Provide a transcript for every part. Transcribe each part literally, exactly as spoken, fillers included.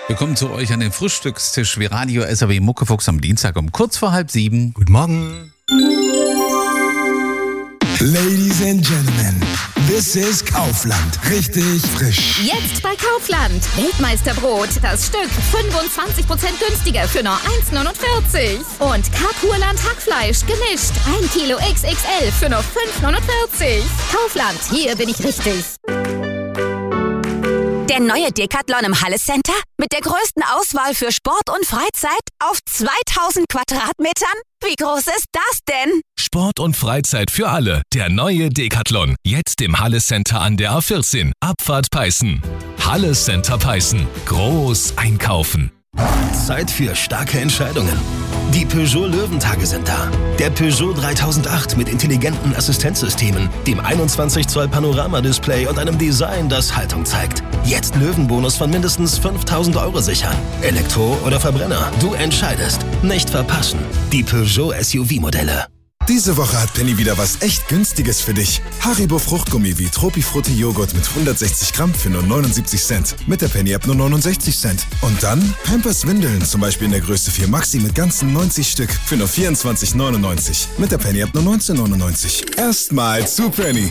Willkommen zu euch an den Frühstückstisch wie Radio S R W Muckefuchs am Dienstag um kurz vor halb sieben. Guten Morgen. Ladies and Gentlemen, this is Kaufland. Richtig frisch. Jetzt bei Kaufland. Weltmeisterbrot, das Stück fünfundzwanzig Prozent günstiger für nur eins neunundvierzig. Und Karpurland Hackfleisch gemischt. ein Kilo X X L für nur fünf neunundvierzig. Kaufland, hier bin ich richtig. Der neue Decathlon im Halle Center mit der größten Auswahl für Sport und Freizeit auf zweitausend Quadratmetern? Wie groß ist das denn? Sport und Freizeit für alle. Der neue Decathlon. Jetzt im Halle Center an der A vierzehn. Abfahrt Peißen. Halle Center Peißen. Groß einkaufen. Zeit für starke Entscheidungen. Die Peugeot Löwentage sind da. Der Peugeot dreitausendacht mit intelligenten Assistenzsystemen, dem einundzwanzig Zoll Panoramadisplay und einem Design, das Haltung zeigt. Jetzt Löwenbonus von mindestens fünftausend Euro sichern. Elektro oder Verbrenner, du entscheidest. Nicht verpassen. Die Peugeot S U V-Modelle. Diese Woche hat Penny wieder was echt Günstiges für dich. Haribo Fruchtgummi wie Tropifrutti Joghurt mit hundertsechzig Gramm für nur neunundsiebzig Cent. Mit der Penny-App nur neunundsechzig Cent. Und dann Pampers Windeln, zum Beispiel in der Größe vier Maxi mit ganzen neunzig Stück für nur vierundzwanzig neunundneunzig. Mit der Penny-App nur neunzehn neunundneunzig. Erstmal zu Penny.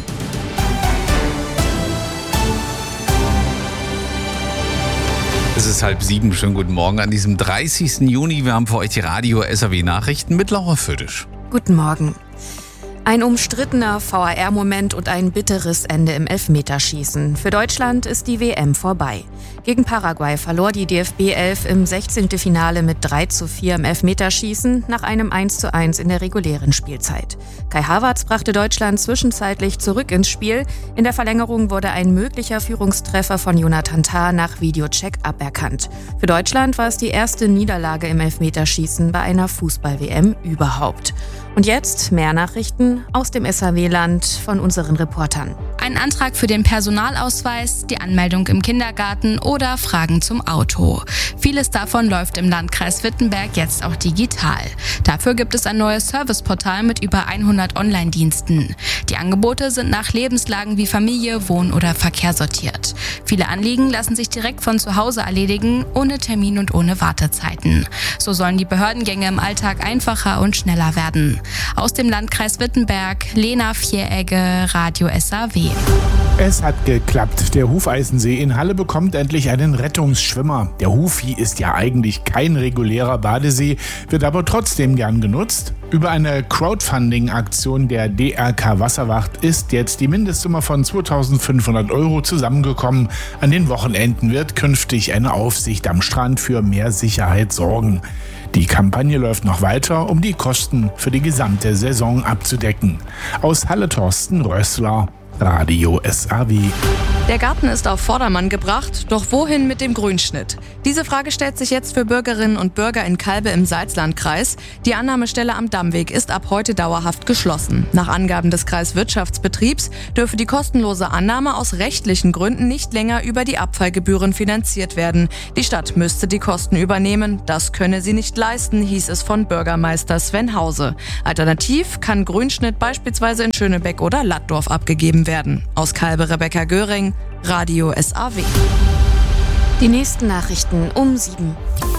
Es ist halb sieben. Schönen guten Morgen an diesem dreißigsten Juni. Wir haben für euch die Radio S R W Nachrichten mit Laura Födisch. Guten Morgen. Ein umstrittener V A R-Moment und ein bitteres Ende im Elfmeterschießen. Für Deutschland ist die W M vorbei. Gegen Paraguay verlor die D F B elf im sechzehnten Finale mit drei zu vier im Elfmeterschießen nach einem eins zu eins in der regulären Spielzeit. Kai Havertz brachte Deutschland zwischenzeitlich zurück ins Spiel. In der Verlängerung wurde ein möglicher Führungstreffer von Jonathan Tah nach Videocheck aberkannt. Für Deutschland war es die erste Niederlage im Elfmeterschießen bei einer Fußball-W M überhaupt. Und jetzt mehr Nachrichten aus dem S R W-Land von unseren Reportern. Ein Antrag für den Personalausweis, die Anmeldung im Kindergarten oder Fragen zum Auto. Vieles davon läuft im Landkreis Wittenberg jetzt auch digital. Dafür gibt es ein neues Serviceportal mit über hundert Online-Diensten. Die Angebote sind nach Lebenslagen wie Familie, Wohn- oder Verkehr sortiert. Viele Anliegen lassen sich direkt von zu Hause erledigen, ohne Termin und ohne Wartezeiten. So sollen die Behördengänge im Alltag einfacher und schneller werden. Aus dem Landkreis Wittenberg, Lena Vieregge, Radio S R W. Es hat geklappt. Der Hufeisensee in Halle bekommt endlich einen Rettungsschwimmer. Der Hufi ist ja eigentlich kein regulärer Badesee, wird aber trotzdem gern genutzt. Über eine Crowdfunding-Aktion der D R K Wasserwacht ist jetzt die Mindestsumme von zweitausendfünfhundert Euro zusammengekommen. An den Wochenenden wird künftig eine Aufsicht am Strand für mehr Sicherheit sorgen. Die Kampagne läuft noch weiter, um die Kosten für die gesamte Saison abzudecken. Aus Halle Thorsten Rössler, Radio S R W. Der Garten ist auf Vordermann gebracht, doch wohin mit dem Grünschnitt? Diese Frage stellt sich jetzt für Bürgerinnen und Bürger in Calbe im Salzlandkreis. Die Annahmestelle am Dammweg ist ab heute dauerhaft geschlossen. Nach Angaben des Kreiswirtschaftsbetriebs dürfe die kostenlose Annahme aus rechtlichen Gründen nicht länger über die Abfallgebühren finanziert werden. Die Stadt müsste die Kosten übernehmen. Das könne sie nicht leisten, hieß es von Bürgermeister Sven Hause. Alternativ kann Grünschnitt beispielsweise in Schönebeck oder Lattdorf abgegeben werden. Aus Calbe Rebecca Göring, Radio S R W. Die nächsten Nachrichten um sieben.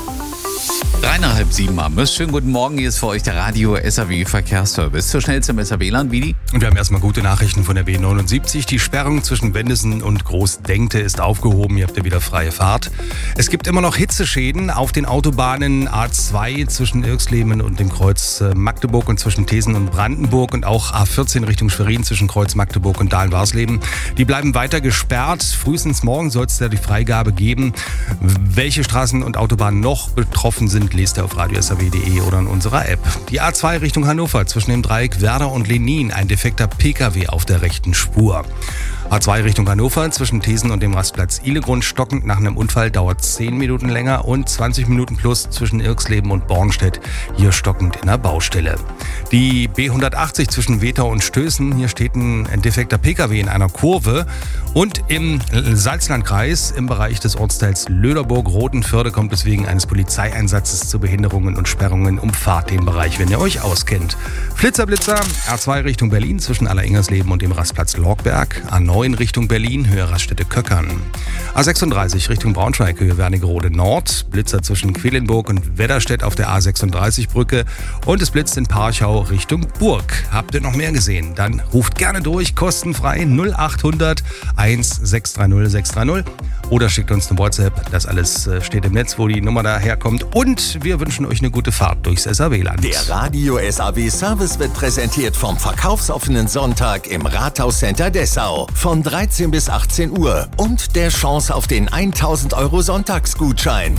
Drei nach halb sieben am. Schönen guten Morgen, hier ist für euch der Radio S R W Verkehrsservice. Zur schnellste im S R W-Land, Vidi. Und wir haben erstmal gute Nachrichten von der B neunundsiebzig. Die Sperrung zwischen Wendesen und Großdenkte ist aufgehoben. Ihr habt ja wieder freie Fahrt. Es gibt immer noch Hitzeschäden auf den Autobahnen A zwei zwischen Irxleben und dem Kreuz Magdeburg und zwischen Thesen und Brandenburg und auch A vierzehn Richtung Schwerin zwischen Kreuz Magdeburg und Dahlen-Warsleben. Die bleiben weiter gesperrt. Frühestens morgen soll es da die Freigabe geben. Welche Straßen und Autobahnen noch betroffen sind, lest ihr auf radio s r w punkt d e oder in unserer App. Die A zwei Richtung Hannover zwischen dem Dreieck Werder und Lenin, ein defekter P K W auf der rechten Spur. A zwei Richtung Hannover zwischen Thesen und dem Rastplatz Ihlegrund stockend nach einem Unfall dauert zehn Minuten länger und zwanzig Minuten plus zwischen Irxleben und Bornstedt, hier stockend in der Baustelle. Die B hundertachtzig zwischen Wetau und Stößen, hier steht ein defekter P K W in einer Kurve und im Salzlandkreis im Bereich des Ortsteils Löderburg-Rotenförde kommt es wegen eines Polizeieinsatzes es zu Behinderungen und Sperrungen, umfahrt den Bereich, wenn ihr euch auskennt. Flitzer, Blitzer, A zwei Richtung Berlin zwischen Alleringers-Leben und dem Rastplatz Lorgberg. A neun Richtung Berlin, Höhe Raststätte Köckern. A sechsunddreißig Richtung Braunschweig, Höhe Wernigerode Nord. Blitzer zwischen Quedlinburg und Wedderstedt auf der A sechsunddreißig Brücke. Und es blitzt in Parchau Richtung Burg. Habt ihr noch mehr gesehen? Dann ruft gerne durch, kostenfrei null acht hundert eins sechs drei null sechs drei null. Oder schickt uns eine WhatsApp. Das alles steht im Netz, wo die Nummer daherkommt. Und wir wünschen euch eine gute Fahrt durchs S A W-Land. Der Radio S A W-Service wird präsentiert vom verkaufsoffenen Sonntag im Rathauscenter Dessau von dreizehn bis achtzehn Uhr und der Chance auf den tausend Euro Sonntagsgutschein.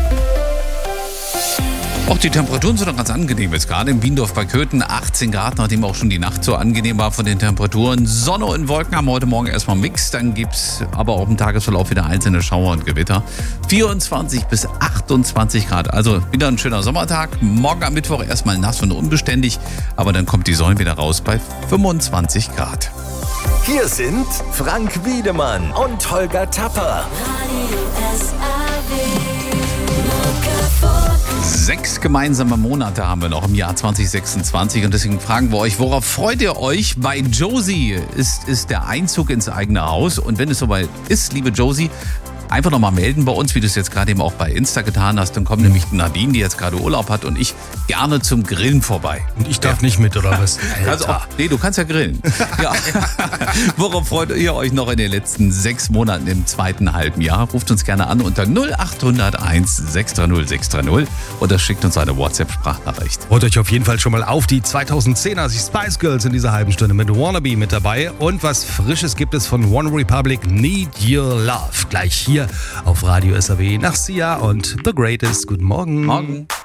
Auch die Temperaturen sind noch ganz angenehm. Jetzt gerade in Wiendorf bei Köthen achtzehn Grad, nachdem auch schon die Nacht so angenehm war von den Temperaturen. Sonne und Wolken haben heute Morgen erstmal Mix. Dann gibt es aber auch im Tagesverlauf wieder einzelne Schauer und Gewitter. vierundzwanzig bis achtundzwanzig Grad. Also wieder ein schöner Sommertag. Morgen am Mittwoch erstmal nass und unbeständig. Aber dann kommt die Sonne wieder raus bei fünfundzwanzig Grad. Hier sind Frank Wiedemann und Holger Tapper. Sechs gemeinsame Monate haben wir noch im Jahr zwanzig sechsundzwanzig und deswegen fragen wir euch, worauf freut ihr euch? Bei Josie ist, ist der Einzug ins eigene Haus und wenn es soweit ist, liebe Josie, einfach nochmal melden bei uns, wie du es jetzt gerade eben auch bei Insta getan hast. Dann kommt nämlich Nadine, die jetzt gerade Urlaub hat und ich gerne zum Grillen vorbei. Und ich darf ja. nicht mit, oder was? Also auch, nee, du kannst ja grillen. Ja. Worauf freut ihr euch noch in den letzten sechs Monaten im zweiten halben Jahr? Ruft uns gerne an unter null acht hundert eins sechs drei null sechs drei null oder schickt uns eine WhatsApp-Sprachnachricht. Freut euch auf jeden Fall schon mal auf die zweitausendzehner, die Spice Girls in dieser halben Stunde mit Wannabe mit dabei. Und was Frisches gibt es von One Republic, Need Your Love. Gleich hier auf Radio S A W nach Sia und The Greatest. Guten Morgen. Morgen.